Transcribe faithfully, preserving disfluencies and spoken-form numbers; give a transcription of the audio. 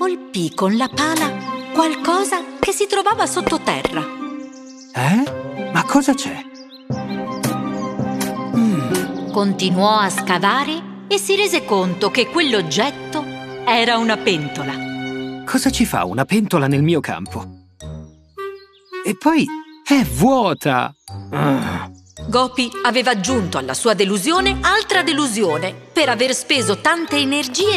colpì con la pala qualcosa che si trovava sottoterra. Eh? Ma cosa c'è? Mm. Continuò a scavare e si rese conto che quell'oggetto era una pentola. Cosa ci fa una pentola nel mio campo? E poi è vuota! Ah. Gopi aveva aggiunto alla sua delusione altra delusione per aver speso tante energie